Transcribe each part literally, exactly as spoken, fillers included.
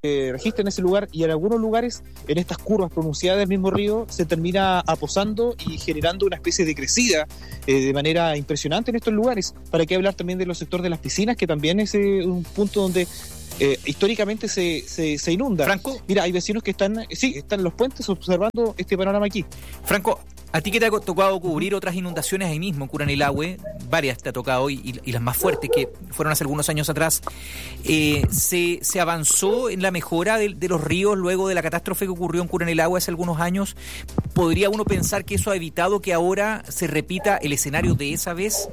eh, registra en ese lugar, y en algunos lugares, en estas curvas pronunciadas del mismo río, se termina aposando y generando una especie de crecida eh, de manera impresionante en estos lugares. Para qué hablar también de los sectores de las piscinas, que también es eh, un punto donde eh, históricamente se, se, se inunda. Franco. Mira, hay vecinos que están, sí, están en los puentes observando este panorama aquí. Franco, a ti que te ha tocado cubrir otras inundaciones ahí mismo, en Curanilahue, varias te ha tocado y, y, y las más fuertes que fueron hace algunos años atrás, eh, ¿se, ¿se avanzó en la mejora de, de los ríos luego de la catástrofe que ocurrió en Curanilahue hace algunos años? ¿Podría uno pensar que eso ha evitado que ahora se repita el escenario de esa vez?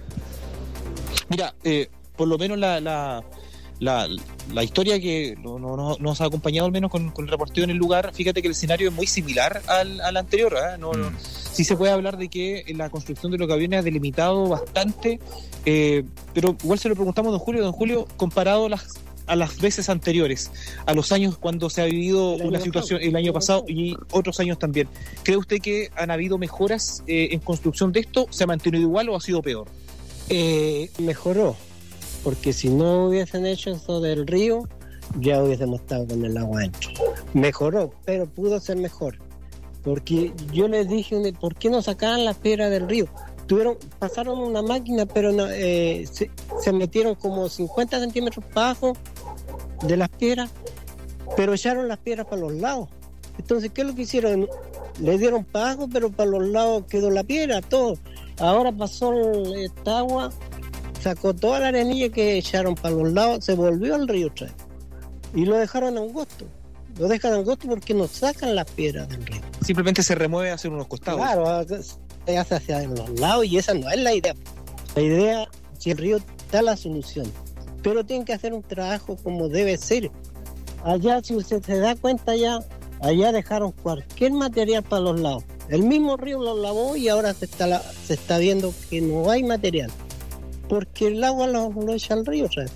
Mira, eh, por lo menos la... la... La, la historia que no, no, no, nos ha acompañado al menos con, con el reporteo en el lugar, fíjate que el escenario es muy similar al, al anterior, ¿eh? no, no, sí se puede hablar de que la construcción de los gaviones ha delimitado bastante, eh, pero igual se lo preguntamos a don Julio, don Julio, comparado a las, a las veces anteriores, a los años cuando se ha vivido una situación el año pasado y otros años también, ¿cree usted que han habido mejoras eh, en construcción de esto? ¿Se ha mantenido igual o ha sido peor? Eh, mejoró. Porque si no hubiesen hecho eso del río, ya hubiésemos estado con el agua adentro. Mejoró, pero pudo ser mejor. Porque yo les dije, ¿por qué no sacaban las piedras del río? Tuvieron, pasaron una máquina, pero no, eh, se, se metieron como cincuenta centímetros para abajo de las piedras, pero echaron las piedras para los lados. Entonces, ¿qué es lo que hicieron? Le dieron para abajo, pero para los lados quedó la piedra, todo. Ahora pasó esta agua, sacó toda la arenilla que echaron para los lados, se volvió al río otra vez. Y lo dejaron angosto. Lo dejan angosto porque no sacan las piedras del río. Simplemente se remueve hacia unos costados. Claro, se hace hacia los lados y esa no es la idea. La idea, si el río da la solución. Pero tienen que hacer un trabajo como debe ser. Allá, si usted se da cuenta ya, allá dejaron cualquier material para los lados. El mismo río lo lavó y ahora se está, la, se está viendo que no hay material. Porque el agua lo, lo echa al río, ¿sabes?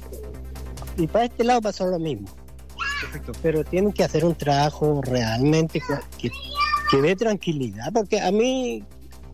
Y para este lado pasó lo mismo. Perfecto. Pero tienen que hacer un trabajo realmente que, que dé tranquilidad, porque a mí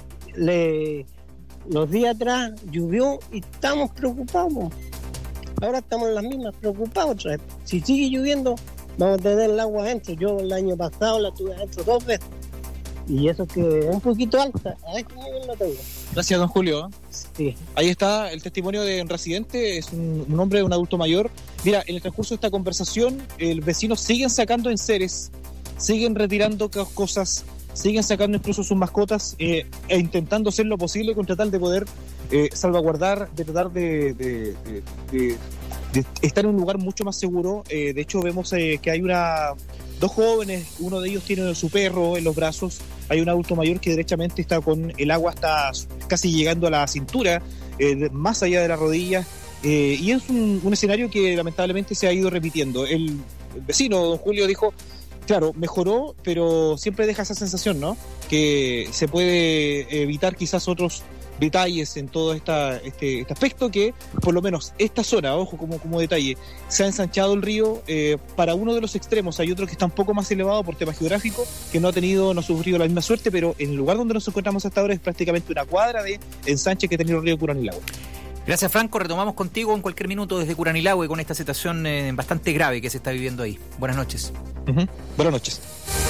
le, los días atrás llovió y estamos preocupados. Ahora estamos en las mismas preocupados, ¿sabes? Si sigue lloviendo, vamos a tener el agua adentro. Yo el año pasado la tuve adentro dos veces. Y eso que es un poquito alta, a este nivel lo tengo. Gracias, don Julio. Sí. Ahí está el testimonio de un residente, es un, un hombre, un adulto mayor. Mira, en el transcurso de esta conversación, el vecinos siguen sacando enseres, siguen retirando cosas, siguen sacando incluso sus mascotas eh, e intentando hacer lo posible con tratar de poder eh, salvaguardar, de tratar de, de, de, de, de estar en un lugar mucho más seguro. Eh, de hecho, vemos eh, que hay una... Dos jóvenes, uno de ellos tiene su perro en los brazos, hay un adulto mayor que derechamente está con el agua hasta casi llegando a la cintura, eh, más allá de las rodillas, eh, y es un, un escenario que lamentablemente se ha ido repitiendo. El, el vecino, don Julio, dijo, claro, mejoró, pero siempre deja esa sensación, ¿no? Que se puede evitar quizás otros detalles en todo esta, este, este aspecto, que por lo menos esta zona, ojo como, como detalle, se ha ensanchado el río eh, para uno de los extremos. Hay otro que está un poco más elevado por tema geográfico, que no ha tenido, no ha sufrido la misma suerte, pero en el lugar donde nos encontramos hasta ahora es prácticamente una cuadra de ensanche que ha tenido el río Curanilahue. Gracias, Franco. Retomamos contigo en cualquier minuto desde Curanilahue con esta situación eh, bastante grave que se está viviendo ahí. Buenas noches. Uh-huh. Buenas noches.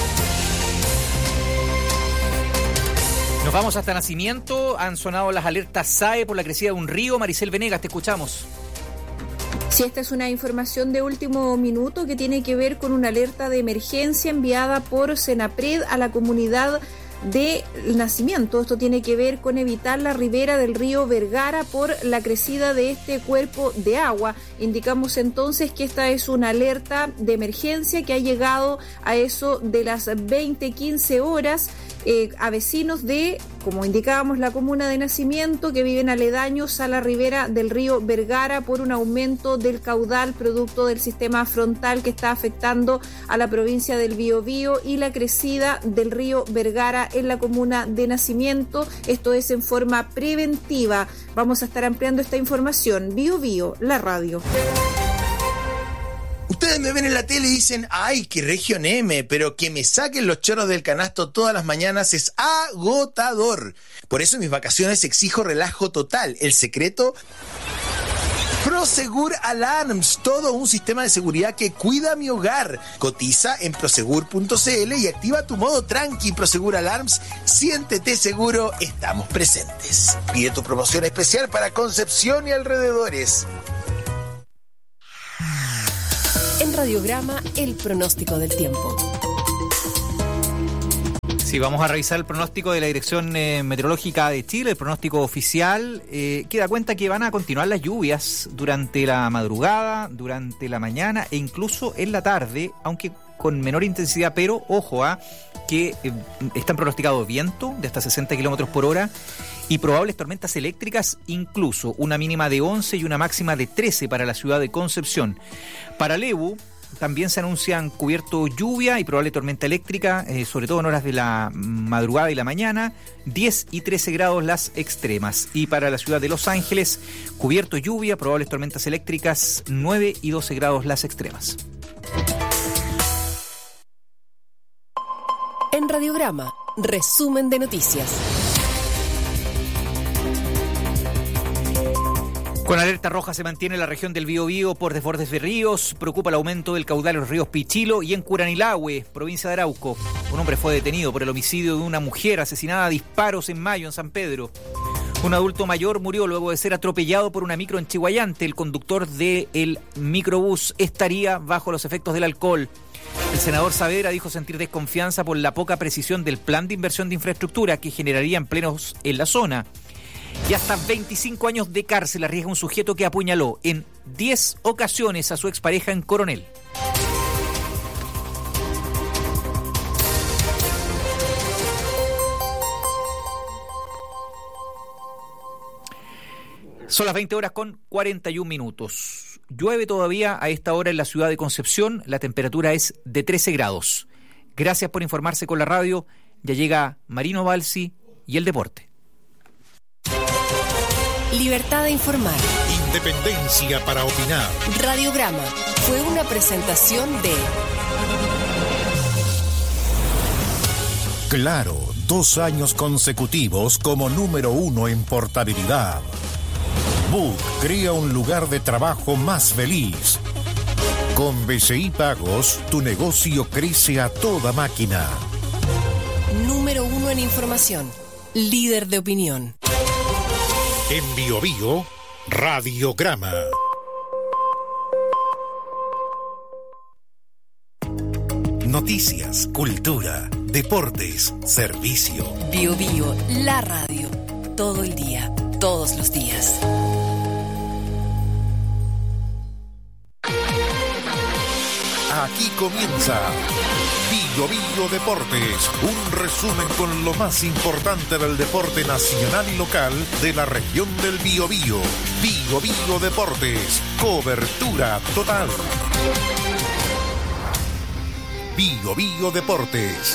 Nos vamos hasta Nacimiento. Han sonado las alertas S A E por la crecida de un río. Maricel Venegas, te escuchamos. Sí, esta es una información de último minuto que tiene que ver con una alerta de emergencia enviada por Senapred a la comunidad de Nacimiento. Esto tiene que ver con evitar la ribera del río Vergara por la crecida de este cuerpo de agua. Indicamos entonces que esta es una alerta de emergencia que ha llegado a eso de las veinte quince horas eh, a vecinos de, como indicábamos, la comuna de Nacimiento, que viven aledaños a la ribera del río Vergara por un aumento del caudal producto del sistema frontal que está afectando a la provincia del Biobío y la crecida del río Vergara en la comuna de Nacimiento. Esto es en forma preventiva. Vamos a estar ampliando esta información. Biobío, la radio. Ustedes me ven en la tele y dicen, ay, qué región M, pero que me saquen los chorros del canasto todas las mañanas es agotador. Por eso en mis vacaciones exijo relajo total. El secreto... Prosegur Alarms, todo un sistema de seguridad que cuida mi hogar. Cotiza en prosegur punto c l y activa tu modo tranqui. Prosegur Alarms, siéntete seguro, estamos presentes. Pide tu promoción especial para Concepción y alrededores. En Radiograma, el pronóstico del tiempo. Sí, vamos a revisar el pronóstico de la Dirección eh, Meteorológica de Chile, el pronóstico oficial, eh, que da cuenta que van a continuar las lluvias durante la madrugada, durante la mañana e incluso en la tarde, aunque con menor intensidad, pero ojo a que eh, están pronosticados viento de hasta sesenta kilómetros por hora y probables tormentas eléctricas, incluso una mínima de once y una máxima de trece para la ciudad de Concepción. Para Lebu también se anuncian cubierto lluvia y probable tormenta eléctrica, eh, sobre todo en horas de la madrugada y la mañana, diez y trece grados las extremas. Y para la ciudad de Los Ángeles, cubierto lluvia, probables tormentas eléctricas, nueve y doce grados las extremas. En Radiograma, resumen de noticias. Con alerta roja se mantiene la región del Biobío por desbordes de ríos. Preocupa el aumento del caudal en los ríos Pichilo y en Curanilahue, provincia de Arauco. Un hombre fue detenido por el homicidio de una mujer asesinada a disparos en mayo en San Pedro. Un adulto mayor murió luego de ser atropellado por una micro en Chihuayante. El conductor del microbús estaría bajo los efectos del alcohol. El senador Saavedra dijo sentir desconfianza por la poca precisión del plan de inversión de infraestructura que generaría empleos en la zona. Y hasta veinticinco años de cárcel arriesga un sujeto que apuñaló en diez ocasiones a su expareja en Coronel. Son las veinte horas con cuarenta y un minutos. Llueve todavía a esta hora en la ciudad de Concepción. La temperatura es de trece grados. Gracias por informarse con la radio. Ya llega Marino Balsi y el deporte. Libertad de informar. Independencia para opinar. Radiograma fue una presentación de Claro, dos años consecutivos como número uno en portabilidad. Book crea un lugar de trabajo más feliz. Con B C I Pagos, tu negocio crece a toda máquina. Número uno en información. Líder de opinión. En Biobío, Radiograma. Noticias, cultura, deportes, servicio. Biobío, la radio. Todo el día, todos los días. Aquí comienza Biobío Deportes, un resumen con lo más importante del deporte nacional y local de la región del Biobío. Biobío Deportes, cobertura total. Biobío Deportes.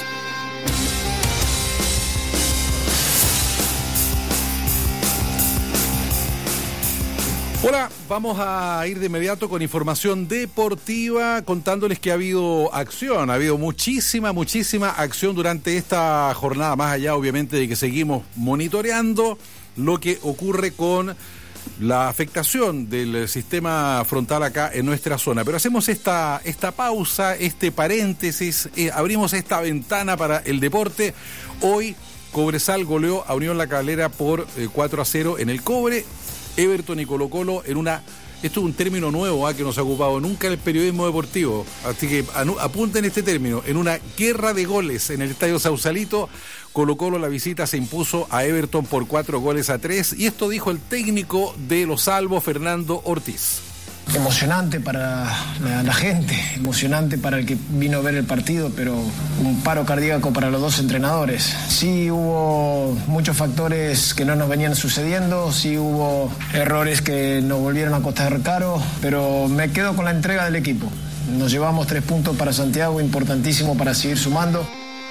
Hola, vamos a ir de inmediato con información deportiva, contándoles que ha habido acción, ha habido muchísima, muchísima acción durante esta jornada, más allá obviamente de que seguimos monitoreando lo que ocurre con la afectación del sistema frontal acá en nuestra zona. Pero hacemos esta, esta pausa, este paréntesis, eh, abrimos esta ventana para el deporte. Hoy Cobresal goleó a Unión La Calera por eh, cuatro a cero en el Cobre. Everton y Colo Colo en una... Esto es un término nuevo ¿eh? que no se ha ocupado nunca en el periodismo deportivo. Así que anu, apunten este término. En una guerra de goles en el Estadio Sausalito, Colo Colo la visita se impuso a Everton por cuatro goles a tres. Y esto dijo el técnico de Los Albos, Fernando Ortiz. Emocionante para la, la gente, emocionante para el que vino a ver el partido, pero un paro cardíaco para los dos entrenadores. Sí hubo muchos factores que no nos venían sucediendo, sí hubo errores que nos volvieron a costar caro, pero me quedo con la entrega del equipo. Nos llevamos tres puntos para Santiago, importantísimo para seguir sumando.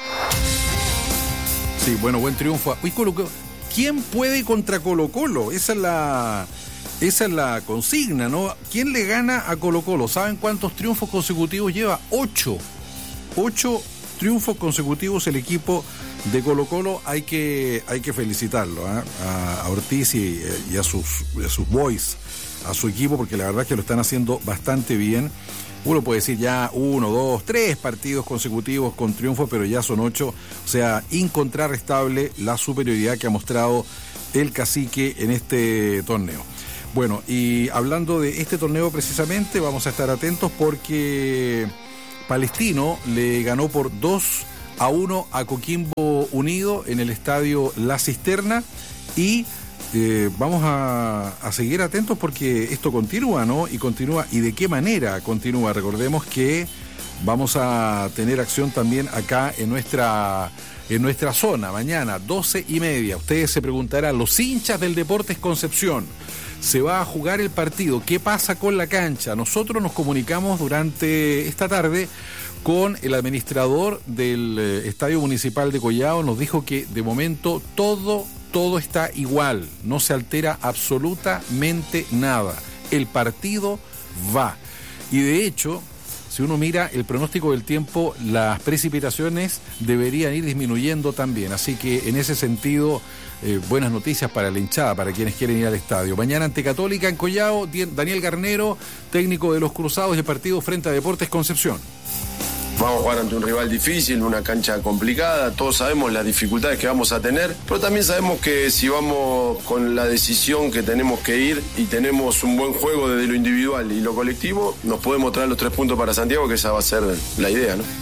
Sí, bueno, buen triunfo. Uy, Colo Colo. ¿Quién puede contra Colo Colo? Esa es la... Esa es la consigna, ¿no? ¿Quién le gana a Colo Colo? ¿Saben cuántos triunfos consecutivos lleva? Ocho. Ocho triunfos consecutivos el equipo de Colo Colo. Hay que, hay que felicitarlo ¿eh? a, a Ortiz y, y a sus, a sus boys a su equipo, porque la verdad es que lo están haciendo bastante bien. Uno puede decir ya uno, dos, tres partidos consecutivos con triunfo, pero ya son ocho. O sea, incontrarrestable la superioridad que ha mostrado el Cacique en este torneo. Bueno, y hablando de este torneo precisamente, vamos a estar atentos porque Palestino le ganó por dos a uno a Coquimbo Unido en el estadio La Cisterna y Eh, vamos a, a seguir atentos porque esto continúa, ¿no? Y continúa, ¿y de qué manera continúa? Recordemos que vamos a tener acción también acá en nuestra, en nuestra zona, mañana, doce y media. Ustedes se preguntarán, los hinchas del Deportes Concepción, se va a jugar el partido, ¿qué pasa con la cancha? Nosotros nos comunicamos durante esta tarde con el administrador del eh, Estadio Municipal de Collao, nos dijo que de momento todo Todo está igual, no se altera absolutamente nada. El partido va. Y de hecho, si uno mira el pronóstico del tiempo, las precipitaciones deberían ir disminuyendo también. Así que en ese sentido, eh, buenas noticias para la hinchada, para quienes quieren ir al estadio. Mañana ante Católica en Collao, Daniel Garnero, técnico de los Cruzados, de partido frente a Deportes Concepción. Vamos a jugar ante un rival difícil, una cancha complicada, todos sabemos las dificultades que vamos a tener, pero también sabemos que si vamos con la decisión que tenemos que ir y tenemos un buen juego desde lo individual y lo colectivo, nos podemos traer los tres puntos para Santiago, que esa va a ser la idea, ¿no?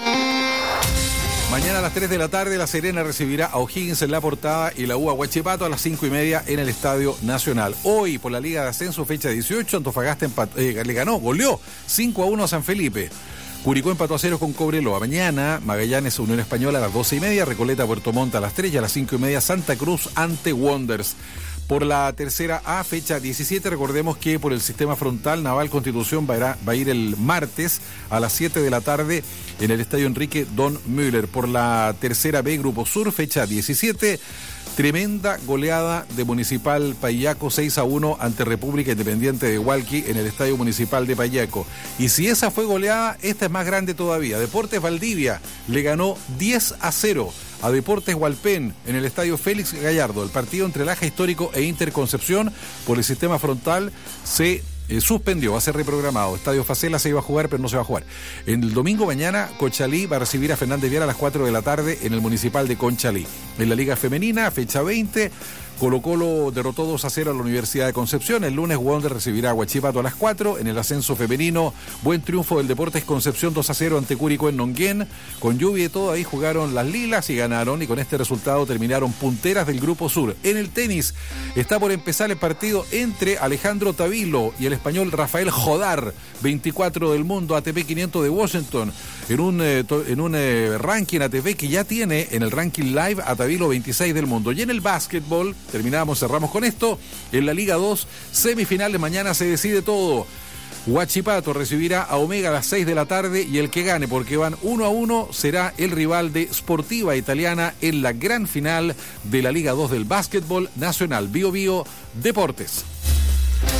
Mañana a las tres de la tarde, La Serena recibirá a O'Higgins en La Portada y la U a Huachipato a las cinco y media en el Estadio Nacional. Hoy, por la Liga de Ascenso, fecha dieciocho, Antofagasta empat- eh, le ganó, goleó cinco a uno a San Felipe. Curicó empató a cero con Cobreloa. Mañana, Magallanes Unión Española a las doce y media, Recoleta Puerto Montt a las tres y a las cinco y media, Santa Cruz ante Wanderers. Por la tercera A, fecha diecisiete, recordemos que por el sistema frontal, Naval Constitución va a, ir a, va a ir el martes a las siete de la tarde en el Estadio Enrique Don Müller. Por la tercera B, Grupo Sur, fecha diecisiete, tremenda goleada de Municipal Payaco, seis a uno ante República Independiente de Hualqui en el Estadio Municipal de Payaco. Y si esa fue goleada, esta es más grande todavía. Deportes Valdivia le ganó diez a cero a Deportes Hualpén en el Estadio Félix Gallardo. El partido entre Laja Histórico e Interconcepción por el sistema frontal se Eh, suspendió, va a ser reprogramado. Estadio Facela se iba a jugar, pero no se va a jugar. El domingo mañana, Conchalí va a recibir a Fernández Vial a las cuatro de la tarde en el Municipal de Conchalí. En la Liga Femenina, fecha veinte, Colo Colo derrotó dos a cero a la Universidad de Concepción. El lunes, Wander recibirá a Huachipato a las cuatro. En el ascenso femenino, buen triunfo del Deportes Concepción, dos a cero ante Curicó en Nonguén. Con lluvia y todo, ahí jugaron las Lilas y ganaron. Y con este resultado terminaron punteras del Grupo Sur. En el tenis, está por empezar el partido entre Alejandro Tavilo y el español Rafael Jodar, veinticuatro del mundo, A T P quinientos de Washington, en un, eh, to, en un eh, ranking A T P que ya tiene en el ranking live a Tavilo veintiséis del mundo. Y en el básquetbol, terminamos, cerramos con esto, en la Liga dos, semifinales, mañana se decide todo. Huachipato recibirá a Omega a las seis de la tarde y el que gane, porque van uno a uno, será el rival de Sportiva Italiana en la gran final de la Liga dos del básquetbol nacional. Bio Bio Deportes.